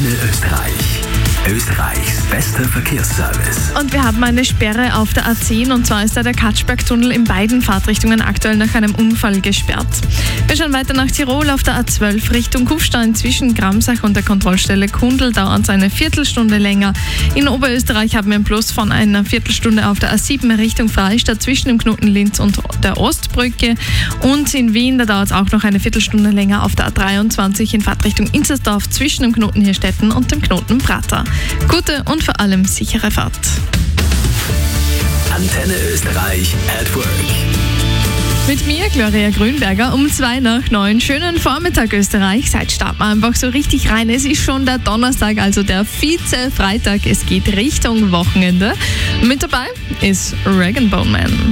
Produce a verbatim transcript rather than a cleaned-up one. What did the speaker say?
Antenne Österreich. Österreichs bester Verkehrsservice. Und wir haben eine Sperre auf der A zehn, und zwar ist da der Katschbergtunnel in beiden Fahrtrichtungen aktuell nach einem Unfall gesperrt. Wir schauen weiter nach Tirol. Auf der A zwölf Richtung Kufstein zwischen Gramsach und der Kontrollstelle Kundl dauert es eine Viertelstunde länger. In Oberösterreich haben wir einen Plus von einer Viertelstunde auf der A sieben Richtung Freistadt zwischen dem Knoten Linz und der Ostbrücke. Und in Wien, da dauert es auch noch eine Viertelstunde länger auf der A dreiundzwanzig in Fahrtrichtung Inzersdorf zwischen dem Knoten Hirstetten und dem Knoten Prater. Gute und vor allem sichere Fahrt. Antenne Österreich at Work. Mit mir, Gloria Grünberger, um zwei nach neun. Schönen Vormittag, Österreich. Seid starten wir einfach so richtig rein. Es ist schon der Donnerstag, also der Vize-Freitag. Es geht Richtung Wochenende. Mit dabei ist Rag and Bone Man.